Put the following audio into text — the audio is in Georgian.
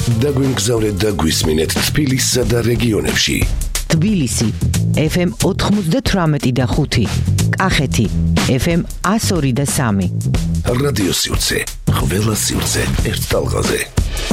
დაგვიმგზავრეთ და გვისმინეთ თბილისსა და რეგიონებში. თბილისი FM 98.5, კახეთი FM 102.3. რადიო სივრცე, ყველა სივრცე ერთ ტალღაზე.